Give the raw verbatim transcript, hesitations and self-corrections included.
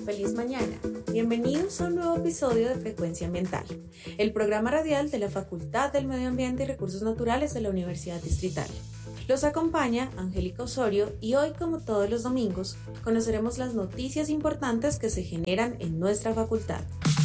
feliz mañana. Bienvenidos a un nuevo episodio de Frecuencia Ambiental, el programa radial de la Facultad del Medio Ambiente y Recursos Naturales de la Universidad Distrital. Los acompaña Angélica Osorio y hoy, como todos los domingos, conoceremos las noticias importantes que se generan en nuestra facultad.